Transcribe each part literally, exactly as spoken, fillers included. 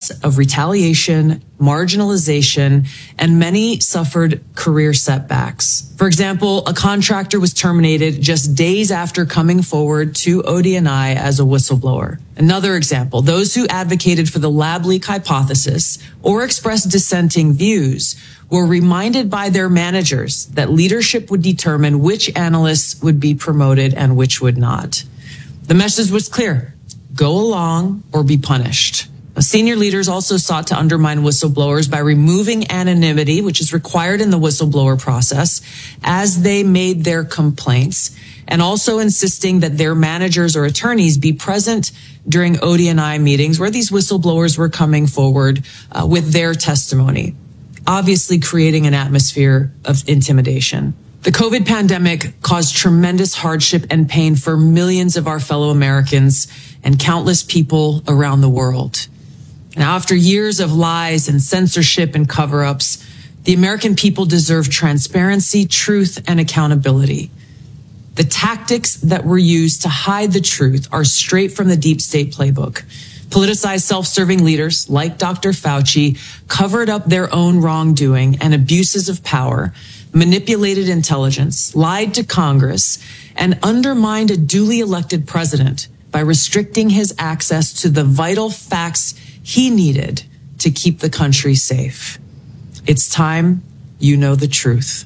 threats of retaliation, marginalization, and many suffered career setbacks. For example, a contractor was terminated just days after coming forward to O D N I as a whistleblower. Another example, those who advocated for the lab leak hypothesis or expressed dissenting views were reminded by their managers that leadership would determine which analysts would be promoted and which would not. The message was clear: go along or be punished. Senior leaders also sought to undermine whistleblowers by removing anonymity, which is required in the whistleblower process, as they made their complaints, and also insisting that their managers or attorneys be present during O D N I meetings where these whistleblowers were coming forward uh, with their testimony, obviously creating an atmosphere of intimidation. The COVID pandemic caused tremendous hardship and pain for millions of our fellow Americans and countless people around the world. Now, after years of lies and censorship and cover-ups, the American people deserve transparency, truth, and accountability. The tactics that were used to hide the truth are straight from the deep state playbook. Politicized self-serving leaders like Doctor Fauci covered up their own wrongdoing and abuses of power, manipulated intelligence, lied to Congress, and undermined a duly elected president by restricting his access to the vital facts he needed to keep the country safe. It's time you know the truth.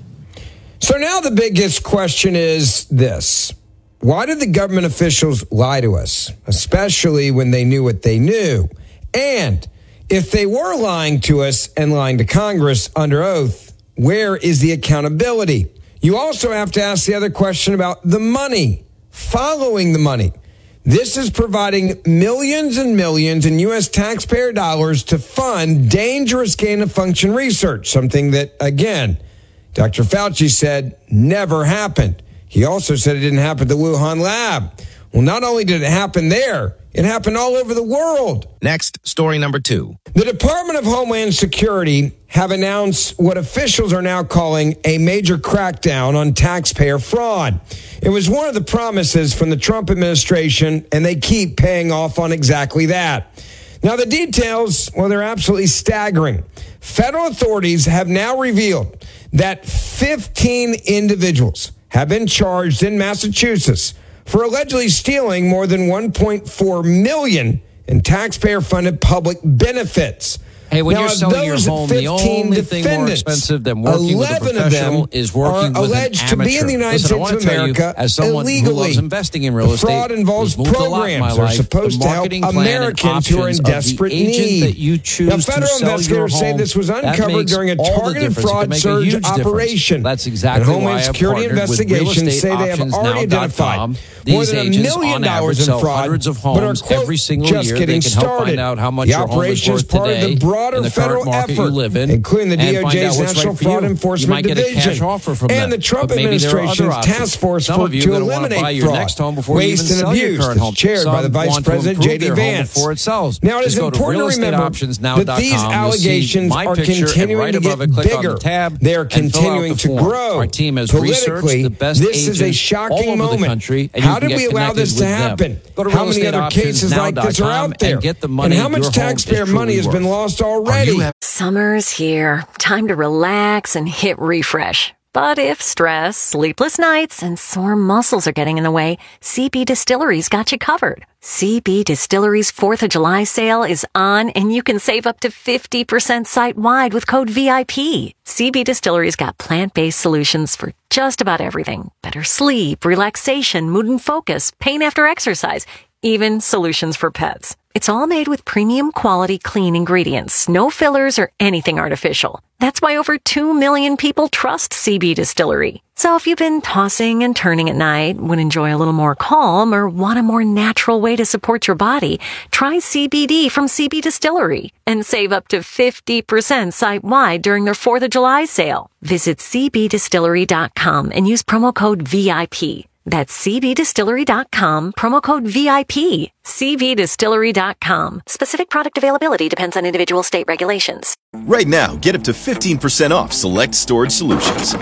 So now the biggest question is this. Why did the government officials lie to us, especially when they knew what they knew? And if they were lying to us and lying to Congress under oath, where is the accountability? You also have to ask the other question about the money, following the money. This is providing millions and millions in U S taxpayer dollars to fund dangerous gain-of-function research, something that, again, Doctor Fauci said never happened. He also said it didn't happen at the Wuhan lab. Well, not only did it happen there, it happened all over the world. Next, story number two. The Department of Homeland Security have announced what officials are now calling a major crackdown on taxpayer fraud. It was one of the promises from the Trump administration, and they keep paying off on exactly that. Now, the details, well, they're absolutely staggering. Federal authorities have now revealed that fifteen individuals have been charged in Massachusetts for allegedly stealing more than one point four million dollars in taxpayer-funded public benefits. Hey, when now, you're selling your home, the only thing more expensive than working with a professional is working with an amateur. To be in the United Listen, States of America you, as someone illegally. Who loves investing in real estate, fraud involves programs that are supposed to help Americans who are in desperate need. That you choose now, federal to investigators home, say this was uncovered during a targeted fraud surge operation. That's exactly and Homeland why Security investigations say they have already identified more than a million dollars in fraud, but are, quote, just getting started. The operation is part of the broader federal effort, including the D O J's National Fraud Enforcement Division and the Trump administration's task force for, to eliminate fraud, waste, and abuse that's chaired by the Vice President J D Vance. Now, it is important to remember that these allegations are continuing to get bigger. They are continuing to grow. Politically, this is a shocking moment. How did we allow this to happen? How many other cases like this are out there? And how much taxpayer money has been lost already? Summer's here. Time to relax and hit refresh. But if stress, sleepless nights, and sore muscles are getting in the way, C B Distillery's got you covered. C B Distillery's fourth of July sale is on, and you can save up to fifty percent site-wide with code V I P. C B Distillery's got plant-based solutions for just about everything. Better sleep, relaxation, mood and focus, pain after exercise, even solutions for pets. It's all made with premium quality clean ingredients, no fillers or anything artificial. That's why over two million people trust C B Distillery. So if you've been tossing and turning at night, would enjoy a little more calm, or want a more natural way to support your body, try C B D from C B Distillery and save up to fifty percent site-wide during their fourth of July sale. Visit C B distillery dot com and use promo code V I P. That's C B distillery dot com, promo code V I P. C B distillery dot com. Specific product availability depends on individual state regulations. Right now, get up to fifteen percent off select storage solutions.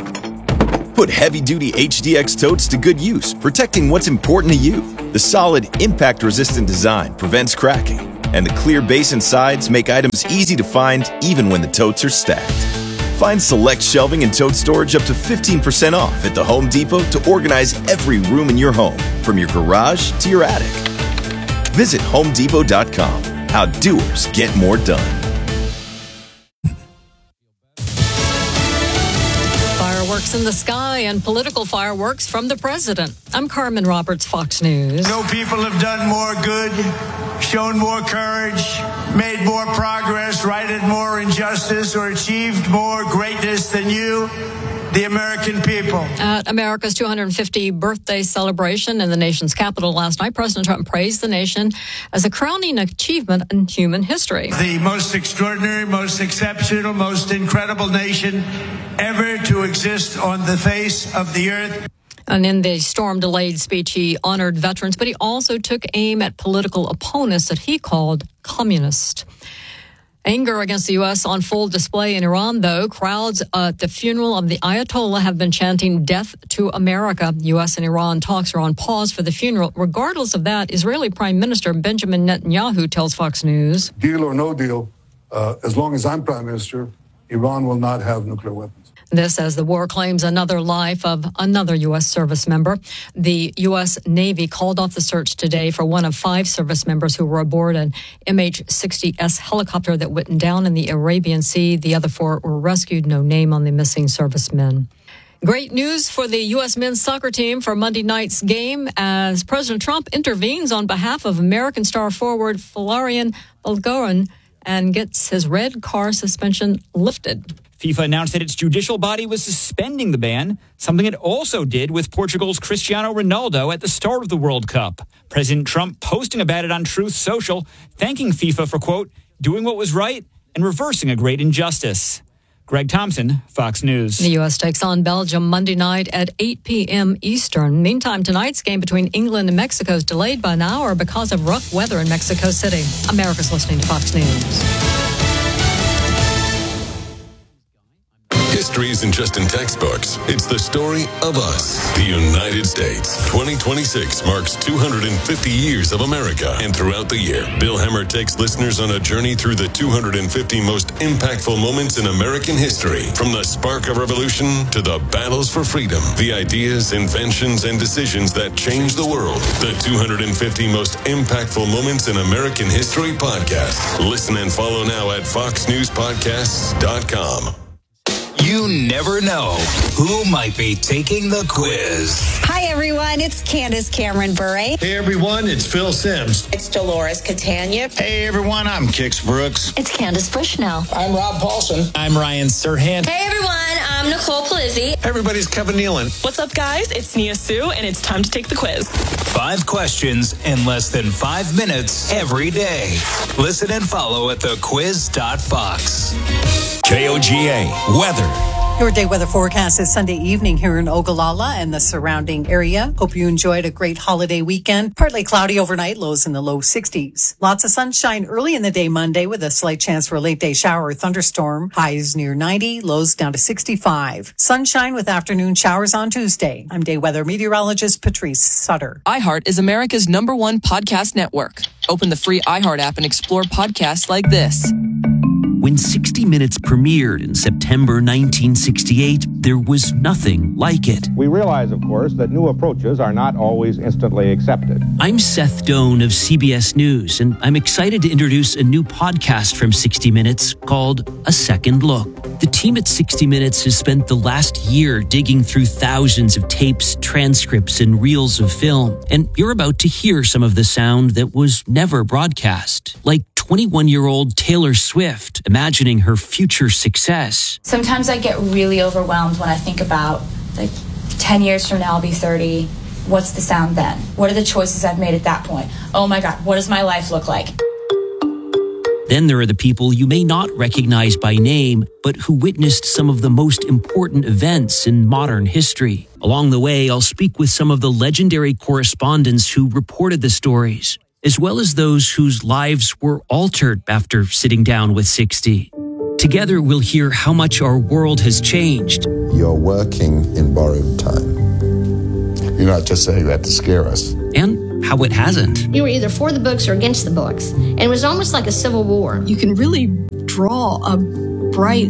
Put heavy-duty H D X totes to good use, protecting what's important to you. The solid, impact-resistant design prevents cracking. And the clear base and sides make items easy to find even when the totes are stacked. Find select shelving and tote storage up to fifteen percent off at the Home Depot to organize every room in your home, from your garage to your attic. Visit home depot dot com. How doers get more done. Fireworks in the sky and political fireworks from the president. I'm Carmen Roberts, Fox News. No people have done more good, shown more courage, made more progress, righted more injustice, or achieved more greatness than you, the American people. At America's two hundred fiftieth birthday celebration in the nation's capital last night, President Trump praised the nation as a crowning achievement in human history. The most extraordinary, most exceptional, most incredible nation ever to exist on the face of the earth. And in the storm-delayed speech, he honored veterans, but he also took aim at political opponents that he called communist. Anger against the U S on full display in Iran, though. Crowds at the funeral of the Ayatollah have been chanting death to America. U S and Iran talks are on pause for the funeral. Regardless of that, Israeli Prime Minister Benjamin Netanyahu tells Fox News, deal or no deal, uh, as long as I'm Prime Minister, Iran will not have nuclear weapons. This as the war claims another life of another U S service member. The U S Navy called off the search today for one of five service members who were aboard an M H sixty S helicopter that went down in the Arabian Sea. The other four were rescued. No name on the missing servicemen. Great news for the U S men's soccer team for Monday night's game as President Trump intervenes on behalf of American star forward Florian Balgorin and gets his red car suspension lifted. FIFA announced that its judicial body was suspending the ban, something it also did with Portugal's Cristiano Ronaldo at the start of the World Cup. President Trump posting about it on Truth Social, thanking FIFA for, quote, doing what was right and reversing a great injustice. Greg Thompson, Fox News. The U S takes on Belgium Monday night at eight p.m. Eastern. Meantime, tonight's game between England and Mexico is delayed by an hour because of rough weather in Mexico City. America's listening to Fox News. History isn't just in textbooks. It's the story of us, the United States. twenty twenty-six marks two hundred fifty years of America. And throughout the year, Bill Hemmer takes listeners on a journey through the two hundred fifty most impactful moments in American history. From the spark of revolution to the battles for freedom, the ideas, inventions, and decisions that changed the world. The two hundred fifty most impactful moments in American history podcast. Listen and follow now at fox news podcasts dot com. You never know who might be taking the quiz. Hi, everyone. It's Candace Cameron Bure. Hey, everyone. It's Phil Sims. It's Dolores Catania. Hey, everyone. I'm Kix Brooks. It's Candace Bushnell. I'm Rob Paulson. I'm Ryan Serhant. Hey, everyone. I'm Nicole Polizzi. Hey, everybody. It's Kevin Nealon. What's up, guys? It's Nia Sue, and it's time to take the quiz. Five questions in less than five minutes every day. Listen and follow at the quiz dot fox. K O G A Weather. Your day weather forecast is Sunday evening here in Ogallala and the surrounding area. Hope you enjoyed a great holiday weekend. Partly cloudy overnight, lows in the low sixties. Lots of sunshine early in the day Monday with a slight chance for a late day shower or thunderstorm. Highs near ninety, lows down to sixty-five. Sunshine with afternoon showers on Tuesday. I'm day weather meteorologist Patrice Sutter. iHeart is America's number one podcast network. Open the free iHeart app and explore podcasts like this. When sixty minutes premiered in September nineteen sixty-eight, there was nothing like it. We realize, of course, that new approaches are not always instantly accepted. I'm Seth Doan of C B S News, and I'm excited to introduce a new podcast from sixty minutes called A Second Look. The team at sixty minutes has spent the last year digging through thousands of tapes, transcripts, and reels of film, and you're about to hear some of the sound that was never broadcast, like twenty-one-year-old Taylor Swift imagining her future success. Sometimes I get really overwhelmed when I think about, like, ten years from now I'll be thirty. What's the sound then? What are the choices I've made at that point? Oh my God, what does my life look like? Then there are the people you may not recognize by name, but who witnessed some of the most important events in modern history. Along the way, I'll speak with some of the legendary correspondents who reported the stories, as well as those whose lives were altered after sitting down with sixty. Together, we'll hear how much our world has changed. You're working in borrowed time. You're not just saying that to scare us. And how how it hasn't. You were either for the books or against the books, and it was almost like a civil war. You can really draw a bright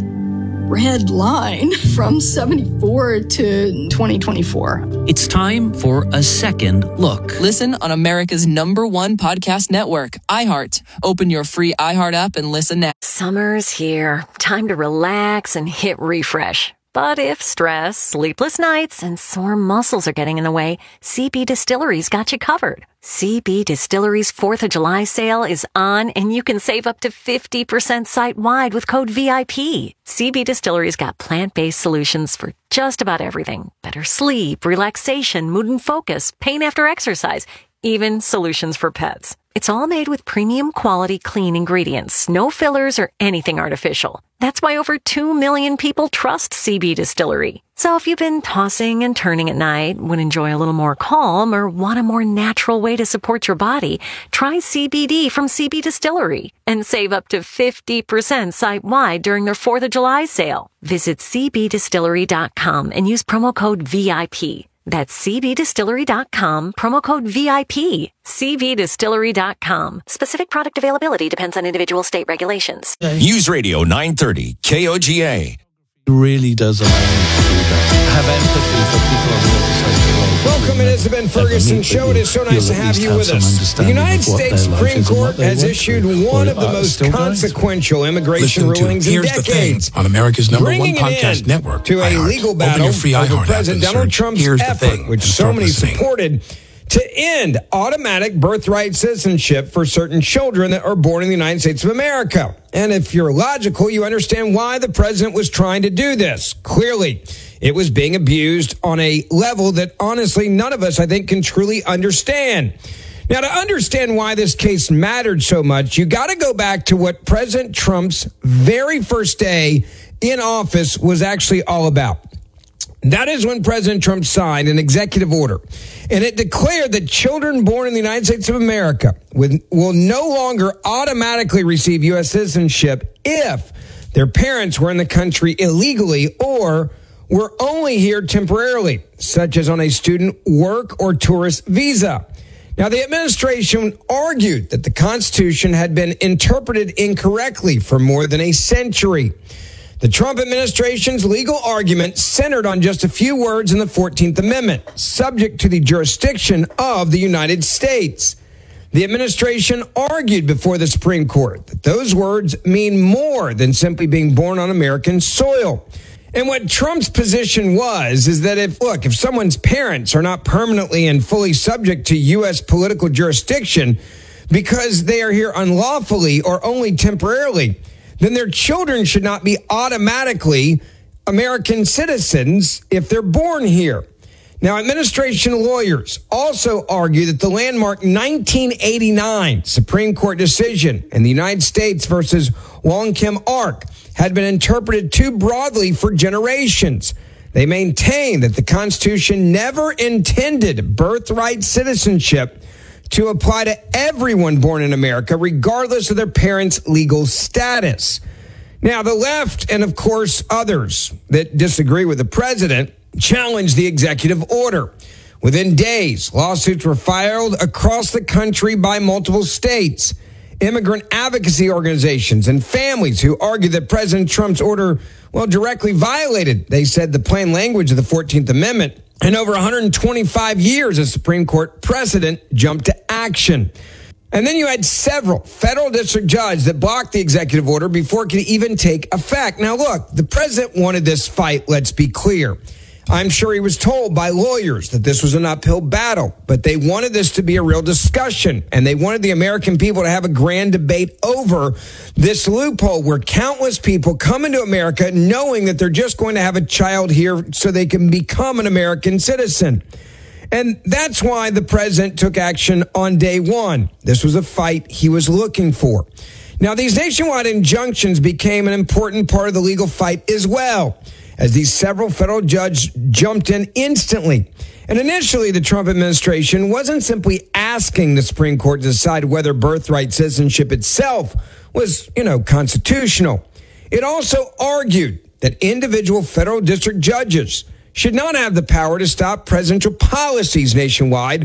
red line from seventy-four to twenty twenty-four. It's time for a second look. Listen on America's number one podcast network, iHeart. Open your free iHeart app and listen now. Summer's here. Time to relax and hit refresh. But if stress, sleepless nights, and sore muscles are getting in the way, C B Distillery's got you covered. C B Distillery's fourth of July sale is on, and you can save up to fifty percent site-wide with code V I P. C B Distillery's got plant-based solutions for just about everything. Better sleep, relaxation, mood and focus, pain after exercise, even solutions for pets. It's all made with premium quality clean ingredients, no fillers or anything artificial. That's why over two million people trust C B Distillery. So if you've been tossing and turning at night, would enjoy a little more calm, or want a more natural way to support your body, try C B D from C B Distillery and save up to fifty percent site-wide during their fourth of July sale. Visit c b distillery dot com and use promo code V I P. That's c b distillery dot com, promo code V I P. c b distillery dot com. Specific product availability depends on individual state regulations. News Radio nine thirty, K O G A. It really does allow me to do that. Have empathy for people on the other side of the world. Welcome, it is the Ben Ferguson Show. It is so nice to have you with us. The United States Supreme Court has issued one of the most consequential immigration rulings in decades, on America's number bringing one podcast an network, to a iHeart. legal battle over President Donald Trump's effort, which so many supported, to end automatic birthright citizenship for certain children that are born in the United States of America. And if you're logical, you understand why the president was trying to do this. Clearly, it was being abused on a level that honestly none of us, I think, can truly understand. Now, to understand why this case mattered so much, you got to go back to what President Trump's very first day in office was actually all about. That is when President Trump signed an executive order, and it declared that children born in the United States of America will no longer automatically receive U S citizenship if their parents were in the country illegally or were only here temporarily, such as on a student, work, or tourist visa. Now, the administration argued that the Constitution had been interpreted incorrectly for more than a century. The Trump administration's legal argument centered on just a few words in the fourteenth Amendment, subject to the jurisdiction of the United States. The administration argued before the Supreme Court that those words mean more than simply being born on American soil. And what Trump's position was is that if, look, if someone's parents are not permanently and fully subject to U S political jurisdiction because they are here unlawfully or only temporarily, then their children should not be automatically American citizens if they're born here. Now, administration lawyers also argue that the landmark nineteen eighty-nine Supreme Court decision in the United States versus Wong Kim Ark had been interpreted too broadly for generations. They maintain that the Constitution never intended birthright citizenship to apply to everyone born in America, regardless of their parents' legal status. Now, the left, and of course others that disagree with the president, challenged the executive order. Within days, lawsuits were filed across the country by multiple states. Immigrant advocacy organizations and families who argued that President Trump's order, well, directly violated, they said, the plain language of the fourteenth Amendment. And over one hundred twenty-five years, a Supreme Court precedent jumped to action. And then you had several federal district judges that blocked the executive order before it could even take effect. Now, look, the president wanted this fight, let's be clear. I'm sure he was told by lawyers that this was an uphill battle, but they wanted this to be a real discussion, and they wanted the American people to have a grand debate over this loophole where countless people come into America knowing that they're just going to have a child here so they can become an American citizen. And that's why the president took action on day one. This was a fight he was looking for. Now, these nationwide injunctions became an important part of the legal fight as well, as these several federal judges jumped in instantly. And initially, the Trump administration wasn't simply asking the Supreme Court to decide whether birthright citizenship itself was, you know, constitutional. It also argued that individual federal district judges should not have the power to stop presidential policies nationwide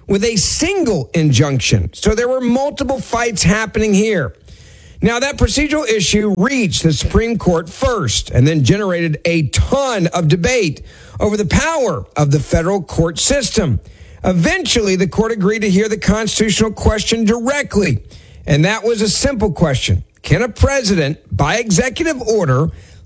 with a single injunction. So there were multiple fights happening here. Now, that procedural issue reached the Supreme Court first and then generated a ton of debate over the power of the federal court system. Eventually, the court agreed to hear the constitutional question directly, and that was a simple question. Can a president, by executive order,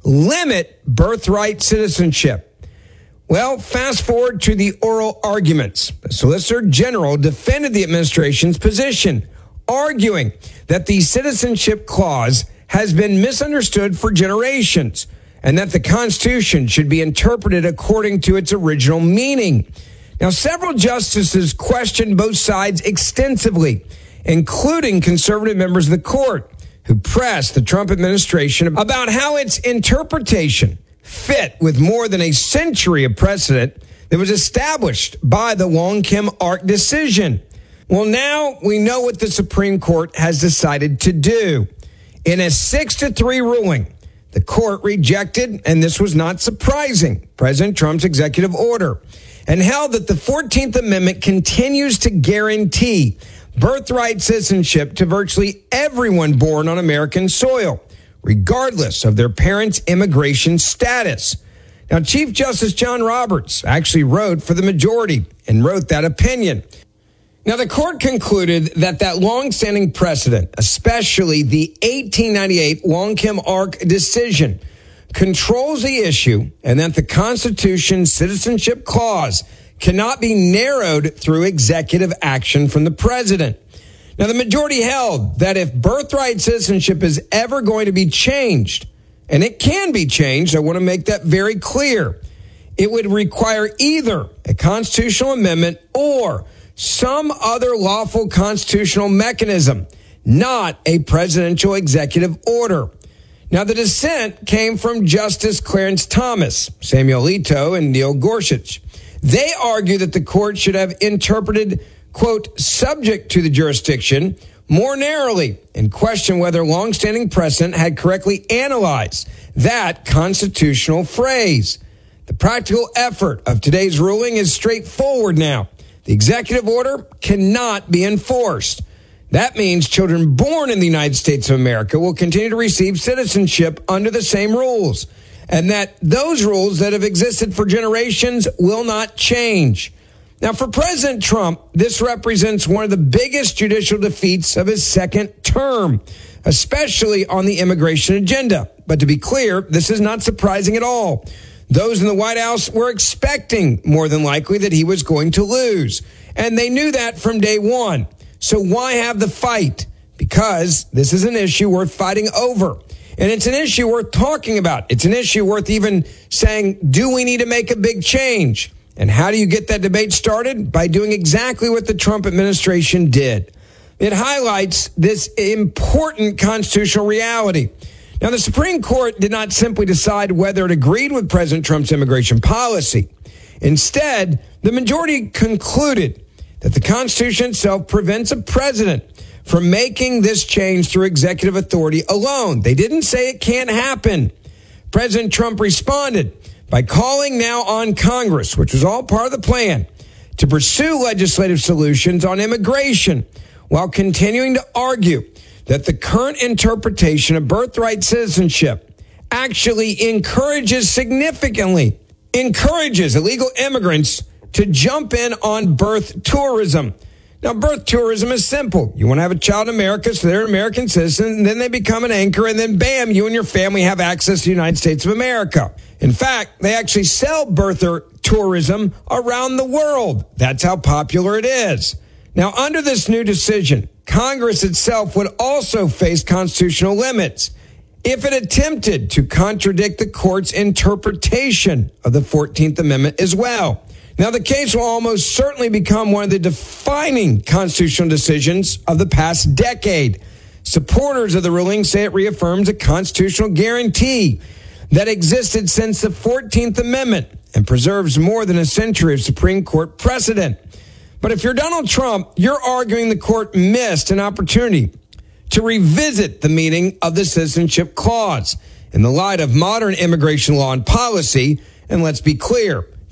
limit birthright citizenship? Well, fast forward to the oral arguments. The Solicitor General defended the administration's position, arguing that the citizenship clause has been misunderstood for generations and that the Constitution should be interpreted according to its original meaning. Now, several justices questioned both sides extensively, including conservative members of the court, who pressed the Trump administration about how its interpretation fit with more than a century of precedent that was established by the Wong Kim Ark decision. Well, now we know what the Supreme Court has decided to do. In a six to three ruling, the court rejected, and this was not surprising, President Trump's executive order, and held that the fourteenth Amendment continues to guarantee birthright citizenship to virtually everyone born on American soil, regardless of their parents' immigration status. Now, Chief Justice John Roberts actually wrote for the majority and wrote that opinion. Now, the court concluded that that longstanding precedent, especially the eighteen ninety-eight Wong Kim Ark decision, controls the issue and that the Constitution's citizenship clause cannot be narrowed through executive action from the president. Now, the majority held that if birthright citizenship is ever going to be changed, and it can be changed, I want to make that very clear, it would require either a constitutional amendment or some other lawful constitutional mechanism, not a presidential executive order. Now, the dissent came from Justice Clarence Thomas, Samuel Alito, and Neil Gorsuch. They argue that the court should have interpreted, quote, subject to the jurisdiction more narrowly and question whether longstanding precedent had correctly analyzed that constitutional phrase. The practical effort of today's ruling is straightforward now. The executive order cannot be enforced. That means children born in the United States of America will continue to receive citizenship under the same rules, and that those rules that have existed for generations will not change. Now, for President Trump, this represents one of the biggest judicial defeats of his second term, especially on the immigration agenda. But to be clear, this is not surprising at all. Those in the White House were expecting, more than likely, that he was going to lose. And they knew that from day one. So why have the fight? Because this is an issue worth fighting over. And it's an issue worth talking about. It's an issue worth even saying, do we need to make a big change? And how do you get that debate started? By doing exactly what the Trump administration did. It highlights this important constitutional reality. Now, the Supreme Court did not simply decide whether it agreed with President Trump's immigration policy. Instead, the majority concluded that the Constitution itself prevents a president from making this change through executive authority alone. They didn't say it can't happen. President Trump responded by calling now on Congress, which was all part of the plan, to pursue legislative solutions on immigration while continuing to argue that the current interpretation of birthright citizenship actually encourages significantly, encourages illegal immigrants to jump in on birth tourism. Now, birth tourism is simple. You want to have a child in America, so they're an American citizen, and then they become an anchor, and then bam, you and your family have access to the United States of America. In fact, they actually sell birther tourism around the world. That's how popular it is. Now, under this new decision, Congress itself would also face constitutional limits if it attempted to contradict the court's interpretation of the fourteenth Amendment as well. Now, the case will almost certainly become one of the defining constitutional decisions of the past decade. Supporters of the ruling say it reaffirms a constitutional guarantee that existed since the fourteenth Amendment and preserves more than a century of Supreme Court precedent. But if you're Donald Trump, you're arguing the court missed an opportunity to revisit the meaning of the Citizenship Clause in the light of modern immigration law and policy. And let's be clear,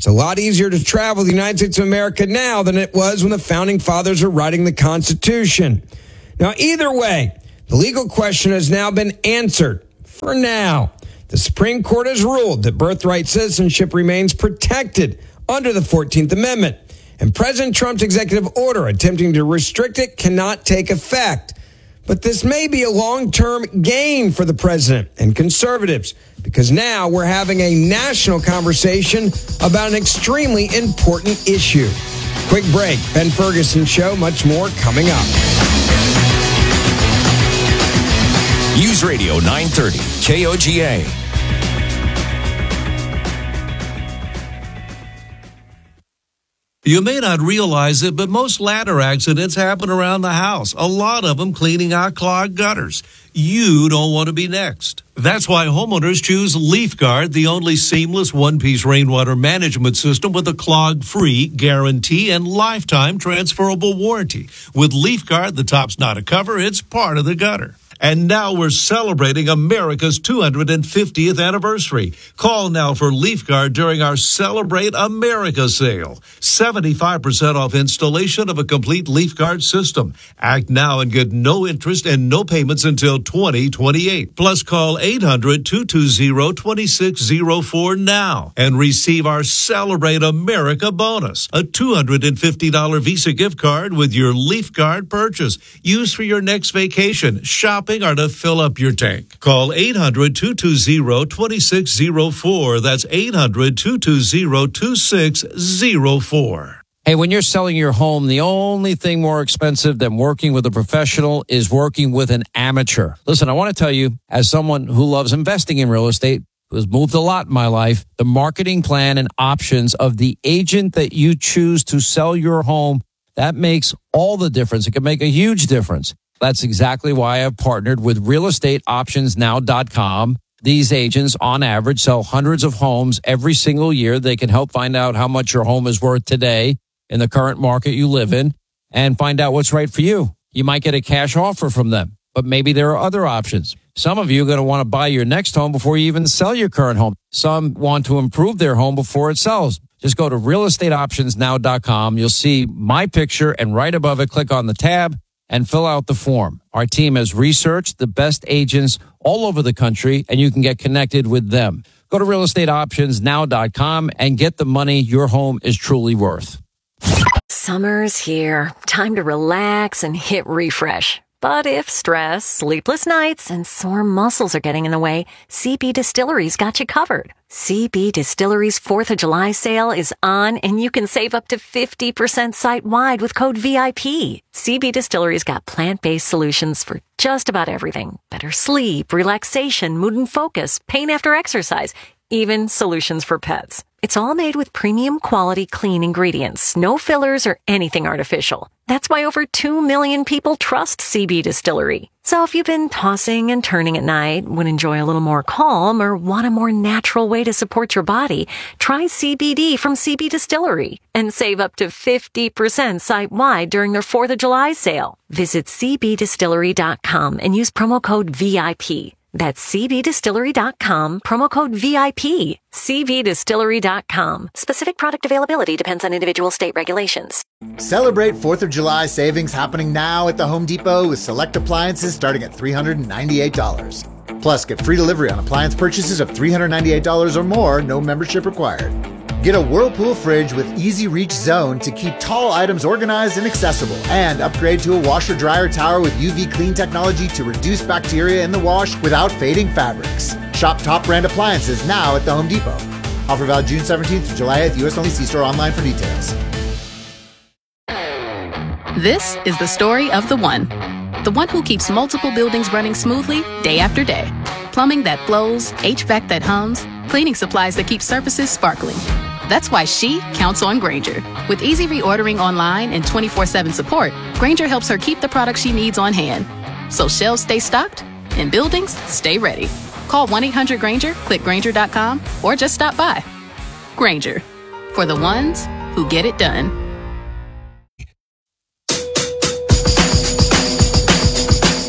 It's a lot easier to travel the United States of America now than it was when the founding fathers were writing the Constitution. Now, either way, the legal question has now been answered. For now, the Supreme Court has ruled that birthright citizenship remains protected under the fourteenth Amendment, and President Trump's executive order attempting to restrict it cannot take effect. But this may be a long-term gain for the president and conservatives, because now we're having a national conversation about an extremely important issue. Quick break. Ben Ferguson Show. Much more coming up. News Radio nine thirty, K O G A. You may not realize it, but most ladder accidents happen around the house. A lot of them cleaning out clogged gutters. You don't want to be next. That's why homeowners choose LeafGuard, the only seamless one-piece rainwater management system with a clog-free guarantee and lifetime transferable warranty. With LeafGuard, the top's not a cover, it's part of the gutter. And now we're celebrating America's two hundred fiftieth anniversary. Call now for LeafGuard during our Celebrate America sale. seventy-five percent off installation of a complete LeafGuard system. Act now and get no interest and no payments until twenty twenty-eight. Plus call eight hundred, two two zero, two six zero four now and receive our Celebrate America bonus. A two hundred fifty dollars Visa gift card with your LeafGuard purchase. Use for your next vacation, shopping, or to fill up your tank. Call eight hundred, two two zero, two six zero four. That's eight hundred, two two zero, two six zero four. Hey, when you're selling your home, the only thing more expensive than working with a professional is working with an amateur. Listen, I want to tell you, as someone who loves investing in real estate, who has moved a lot in my life, the marketing plan and options of the agent that you choose to sell your home, that makes all the difference. It can make a huge difference. That's exactly why I've partnered with real estate options now dot com. These agents, on average, sell hundreds of homes every single year. They can help find out how much your home is worth today in the current market you live in and find out what's right for you. You might get a cash offer from them, but maybe there are other options. Some of you are going to want to buy your next home before you even sell your current home. Some want to improve their home before it sells. Just go to real estate options now dot com. You'll see my picture, and right above it, click on the tab and fill out the form. Our team has researched the best agents all over the country, and you can get connected with them. Go to real estate options now dot com and get the money your home is truly worth. Summer's here. Time to relax and hit refresh. But if stress, sleepless nights, and sore muscles are getting in the way, C B Distillery's got you covered. C B Distillery's fourth of July sale is on, and you can save up to fifty percent site-wide with code V I P. C B Distillery's got plant-based solutions for just about everything. Better sleep, relaxation, mood and focus, pain after exercise, even solutions for pets. It's all made with premium quality clean ingredients, no fillers or anything artificial. That's why over two million people trust C B Distillery. So if you've been tossing and turning at night, would enjoy a little more calm, or want a more natural way to support your body, try C B D from C B Distillery and save up to fifty percent site-wide during their fourth of July sale. Visit c b distillery dot com and use promo code V I P. That's c b distillery dot com, promo code V I P. c b distillery dot com. Specific product availability depends on individual state regulations. Celebrate fourth of July savings happening now at the Home Depot with select appliances starting at three hundred ninety-eight dollars. Plus, get free delivery on appliance purchases of three hundred ninety-eight dollars or more, no membership required. Get a Whirlpool fridge with Easy Reach Zone to keep tall items organized and accessible. And upgrade to a washer-dryer tower with U V clean technology to reduce bacteria in the wash without fading fabrics. Shop top brand appliances now at the Home Depot. Offer valid June seventeenth to July eighth, U S only. See store online for details. This is the story of the one. The one who keeps multiple buildings running smoothly day after day. Plumbing that flows, H V A C that hums, cleaning supplies that keep surfaces sparkling. That's why she counts on Grainger. With easy reordering online and twenty-four seven support, Grainger helps her keep the products she needs on hand. So shelves stay stocked and buildings stay ready. Call one eight hundred Grainger, click Grainger dot com, or just stop by. Grainger, for the ones who get it done.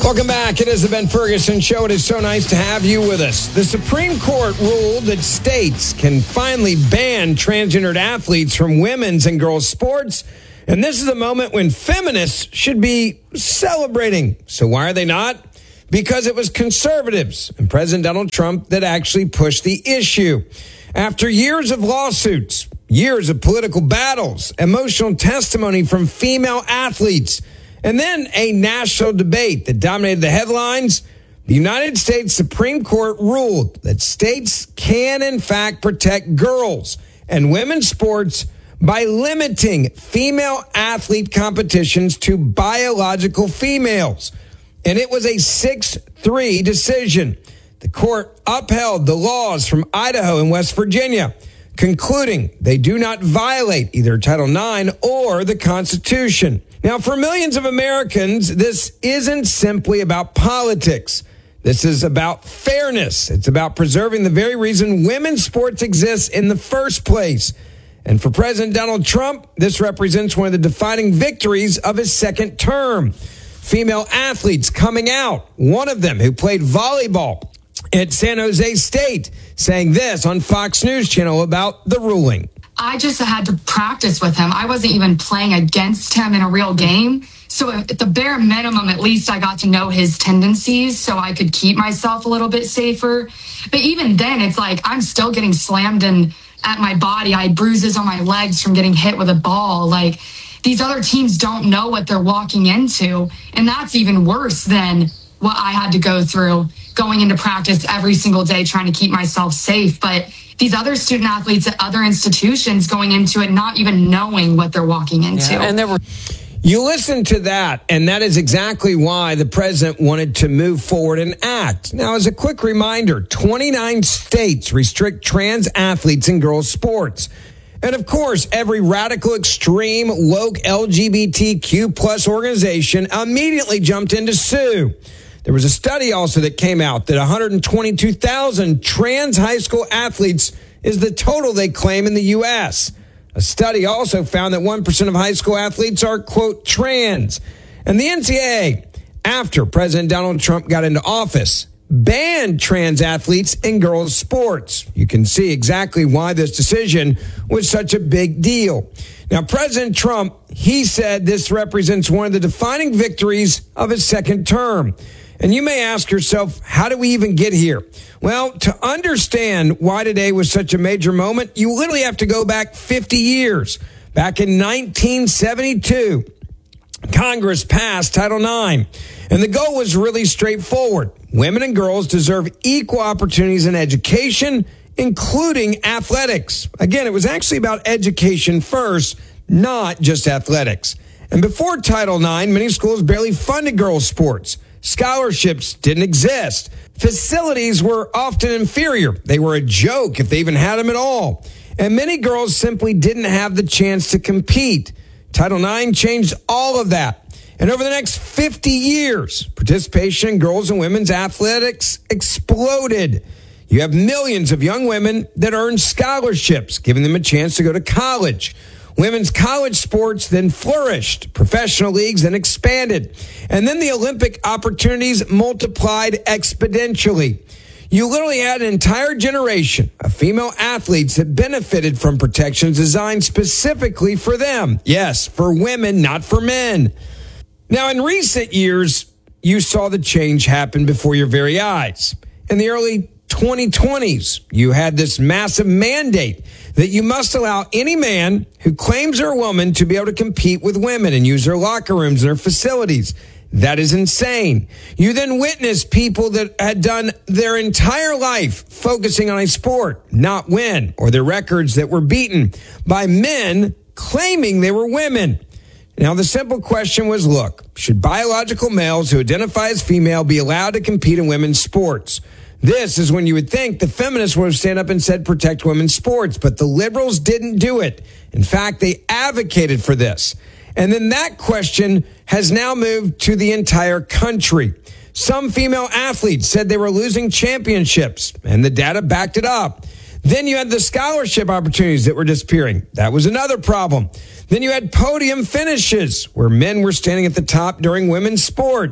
Welcome back. It is the Ben Ferguson Show. It is so nice to have you with us. The Supreme Court ruled that states can finally ban transgendered athletes from women's and girls' sports. And this is a moment when feminists should be celebrating. So why are they not? Because it was conservatives and President Donald Trump that actually pushed the issue. After years of lawsuits, years of political battles, emotional testimony from female athletes, and then a national debate that dominated the headlines, the United States Supreme Court ruled that states can, in fact, protect girls and women's sports by limiting female athlete competitions to biological females. And it was a six three decision. The court upheld the laws from Idaho and West Virginia, concluding they do not violate either Title nine or the Constitution. Now, for millions of Americans, this isn't simply about politics. This is about fairness. It's about preserving the very reason women's sports exists in the first place. And for President Donald Trump, this represents one of the defining victories of his second term. Female athletes coming out, one of them who played volleyball at San Jose State, saying this on Fox News Channel about the ruling. I just had to practice with him. I wasn't even playing against him in a real game. So at the bare minimum, at least I got to know his tendencies so I could keep myself a little bit safer. But even then, it's like I'm still getting slammed in at my body. I had bruises on my legs from getting hit with a ball. Like, these other teams don't know what they're walking into. And that's even worse than what I had to go through going into practice every single day trying to keep myself safe. But these other student athletes at other institutions going into it not even knowing what they're walking into. Yeah, and there were You listen to that, and that is exactly why the president wanted to move forward and act. Now, as a quick reminder, twenty-nine states restrict trans athletes in girls' sports. And of course, every radical, extreme, woke L G B T Q plus organization immediately jumped in to sue. There was a study also that came out that one hundred twenty-two thousand trans high school athletes is the total they claim in the U S. A study also found that one percent of high school athletes are, quote, trans. And the N C double A, after President Donald Trump got into office, banned trans athletes in girls' sports. You can see exactly why this decision was such a big deal. Now, President Trump, he said this represents one of the defining victories of his second term. And you may ask yourself, how do we even get here? Well, to understand why today was such a major moment, you literally have to go back fifty years. Back in nineteen seventy-two, Congress passed Title nine, and the goal was really straightforward. Women and girls deserve equal opportunities in education, including athletics. Again, it was actually about education first, not just athletics. And before Title nine, many schools barely funded girls' sports. Scholarships didn't exist. Facilities were often inferior. They were a joke if they even had them at all. And many girls simply didn't have the chance to compete. Title nine changed all of that. And over the next fifty years, participation in girls' and women's athletics exploded. You have millions of young women that earn scholarships, giving them a chance to go to college. Women's college sports then flourished. Professional leagues then expanded. And then the Olympic opportunities multiplied exponentially. You literally had an entire generation of female athletes that benefited from protections designed specifically for them. Yes, for women, not for men. Now, in recent years, you saw the change happen before your very eyes. In the early twenty twenties, you had this massive mandate that you must allow any man who claims they're a woman to be able to compete with women and use their locker rooms and their facilities. That is insane. You then witnessed people that had done their entire life focusing on a sport, not win, or their records that were beaten by men claiming they were women. Now, the simple question was, look, should biological males who identify as female be allowed to compete in women's sports? This is when you would think the feminists would have stand up and said protect women's sports, but the liberals didn't do it. In fact, they advocated for this. And then that question has now moved to the entire country. Some female athletes said they were losing championships, and the data backed it up. Then you had the scholarship opportunities that were disappearing. That was another problem. Then you had podium finishes where men were standing at the top during women's sports.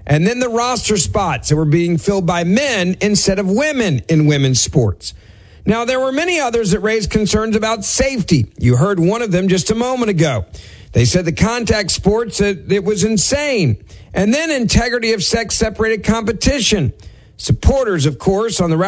and then the roster spots that were being filled by men instead of women in women's sports. Now, there were many others that raised concerns about safety. You heard one of them just a moment ago. They said the contact sports, that it was insane. And then integrity of sex-separated competition. Supporters, of course, on the